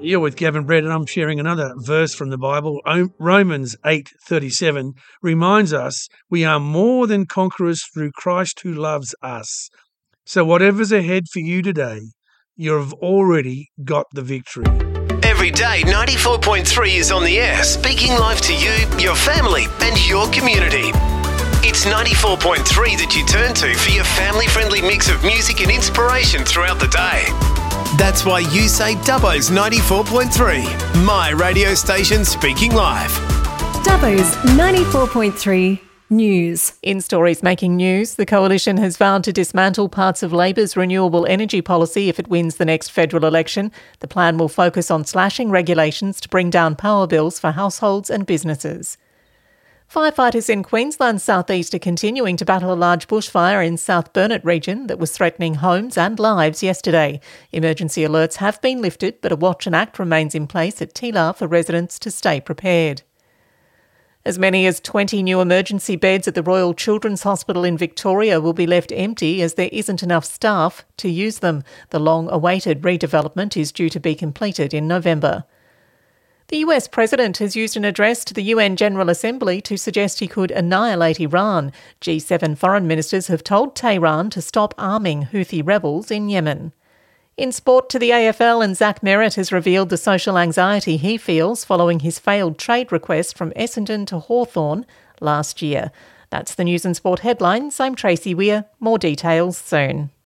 You're with Gavin Brett, and I'm sharing another verse from the Bible. Romans 8:37 reminds us we are more than conquerors through Christ who loves us. So whatever's ahead for you today, you've already got the victory. Every day, 94.3 is on the air, speaking life to you, your family, and your community. It's 94.3 that you turn to for your family-friendly mix of music and inspiration throughout the day. That's why you say Dubbo's 94.3, my radio station speaking live. Dubbo's 94.3 News. In stories making news, the Coalition has vowed to dismantle parts of Labor's renewable energy policy if it wins the next federal election. The plan will focus on slashing regulations to bring down power bills for households and businesses. Firefighters in Queensland's southeast are continuing to battle a large bushfire in South Burnett region that was threatening homes and lives yesterday. Emergency alerts have been lifted, but a watch and act remains in place at Teela for residents to stay prepared. As many as 20 new emergency beds at the Royal Children's Hospital in Victoria will be left empty as there isn't enough staff to use them. The long-awaited redevelopment is due to be completed in November. The US President has used an address to the UN General Assembly to suggest he could annihilate Iran. G7 foreign ministers have told Tehran to stop arming Houthi rebels in Yemen. In sport to the AFL, and Zach Merritt has revealed the social anxiety he feels following his failed trade request from Essendon to Hawthorn last year. That's the news and sport headlines. I'm Tracy Weir. More details soon.